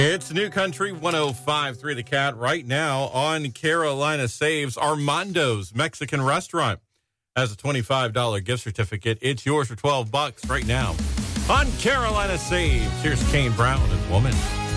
It's New Country 105.3 The Cat right now on Carolina Saves. Armando's Mexican Restaurant has a $25 gift certificate. It's yours for $12 right now on Carolina Saves. Here's Kane Brown and Woman.